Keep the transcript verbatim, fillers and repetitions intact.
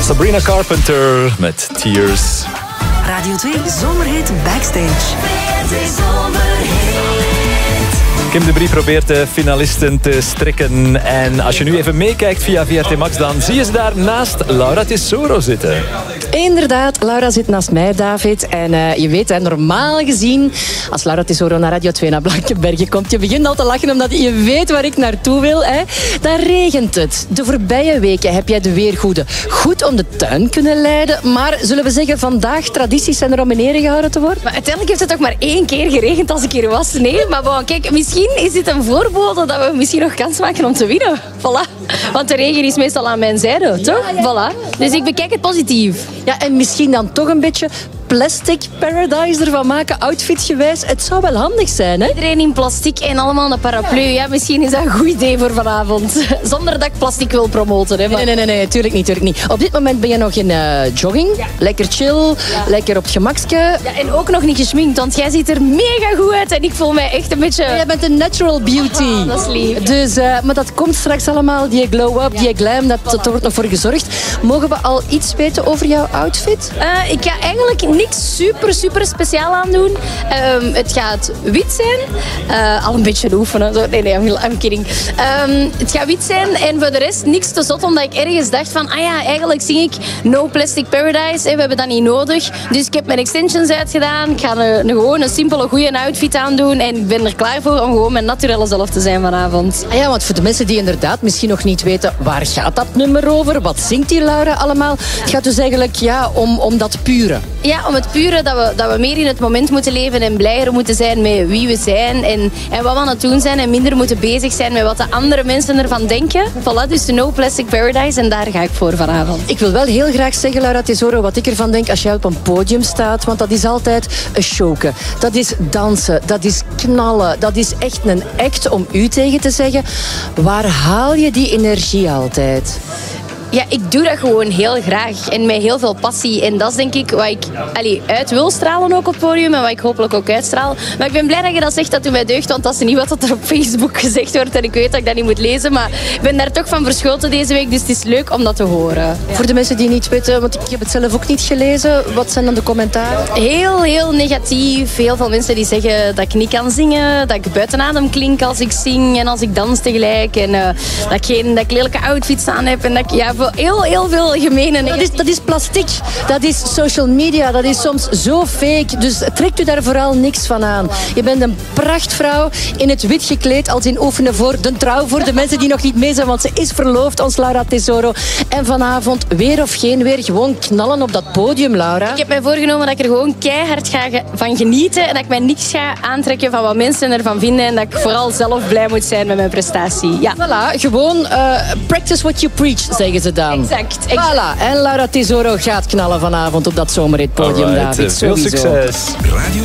Sabrina Carpenter met Tears. Radio twee Zomerhit Backstage. Kim de Brie probeert de finalisten te strikken. En als je nu even meekijkt via V R T Max, dan zie je ze daar naast Laura Tesoro zitten. Inderdaad, Laura zit naast mij, David. En uh, je weet, hè, normaal gezien, als Laura Tesoro naar Radio twee naar Blankenberge komt, je begint al te lachen omdat je weet waar ik naartoe wil. Hè. Dan regent het. De voorbije weken heb jij de weergoede goed om de tuin kunnen leiden. Maar zullen we zeggen, vandaag tradities zijn er om in ere gehouden te worden? Maar uiteindelijk heeft het toch maar één keer geregend als ik hier was. Nee, maar bon, kijk, misschien is dit een voorbode dat we misschien nog kans maken om te winnen. Voilà. Want de regen is meestal aan mijn zijde, toch? Ja, ja. Voilà. Dus ik bekijk het positief. Ja, en misschien dan toch een beetje plastic paradise ervan maken, outfitgewijs. Het zou wel handig zijn, hè? Iedereen in plastic en allemaal een paraplu. Ja, misschien is dat een goed idee voor vanavond. Zonder dat ik plastic wil promoten. Hè, maar... Nee, nee, nee, nee, tuurlijk niet, tuurlijk niet. Op dit moment ben je nog in uh, jogging. Ja. Lekker chill, ja. Lekker op het gemakske. Ja, en ook nog niet geschminkt, want jij ziet er mega goed uit en ik voel mij echt een beetje... Ja, jij bent een natural beauty. Oh, dat is lief. Dus, uh, maar dat komt straks allemaal, die glow-up, ja. Die glam, dat, dat, daar wordt nog voor gezorgd. Mogen we al iets weten over jouw outfit? Uh, ik ga eigenlijk niks super, super speciaal aan doen. Um, het gaat wit zijn. Uh, al een beetje oefenen. Zo. Nee, nee, I'm, I'm kidding. Um, het gaat wit zijn en voor de rest niks te zot, omdat ik ergens dacht van, ah ja, eigenlijk zing ik No Plastic Paradise. Hè, we hebben dat niet nodig. Dus ik heb mijn extensions uitgedaan. Ik ga een, een, gewoon een simpele, goede outfit aandoen en ik ben er klaar voor om gewoon mijn naturelle zelf te zijn vanavond. Ah ja, want voor de mensen die inderdaad misschien nog niet weten, waar gaat dat nummer over? Wat zingt die Laura allemaal? Het gaat dus eigenlijk ja, om, om dat pure. Ja, om het pure dat we, dat we meer in het moment moeten leven en blijer moeten zijn met wie we zijn en, en wat we aan het doen zijn en minder moeten bezig zijn met wat de andere mensen ervan denken. Voilà, dus de No Plastic Paradise en daar ga ik voor vanavond. Ik wil wel heel graag zeggen, Laura Tesoro, wat ik ervan denk als jij op een podium staat, want dat is altijd een showke. Dat is dansen, dat is knallen, dat is echt een act om u tegen te zeggen. Waar haal je die energie altijd? Ja, ik doe dat gewoon heel graag en met heel veel passie. En dat is denk ik wat ik allee, uit wil stralen ook op het podium en wat ik hopelijk ook uitstraal. Maar ik ben blij dat je dat zegt, dat doet mij deugd, want dat is niet wat er op Facebook gezegd wordt en ik weet dat ik dat niet moet lezen. Maar ik ben daar toch van verschoten deze week, dus het is leuk om dat te horen. Ja. Voor de mensen die niet weten, want ik heb het zelf ook niet gelezen, wat zijn dan de commentaren? Heel, heel negatief. Heel veel mensen die zeggen dat ik niet kan zingen, dat ik buiten adem klink als ik zing en als ik dans tegelijk. En uh, dat, ik geen, dat ik lelijke outfits aan heb en dat ik... Ja, heel, heel veel gemene. Dat is, dat is plastic, dat is social media, dat is soms zo fake. Dus trekt u daar vooral niks van aan. Je bent een prachtvrouw in het wit gekleed als in oefenen voor de trouw. Voor de mensen die nog niet mee zijn, want ze is verloofd, ons Laura Tesoro. En vanavond, weer of geen weer, gewoon knallen op dat podium, Laura. Ik heb mij voorgenomen dat ik er gewoon keihard ga van genieten en dat ik mij niks ga aantrekken van wat mensen ervan vinden en dat ik vooral zelf blij moet zijn met mijn prestatie. Ja. Voilà, gewoon uh, practice what you preach, zeggen ze dan. Exact, exact. Voilà, en Laura Tesoro gaat knallen vanavond op dat zomerhitpodium, David. Veel succes. Radio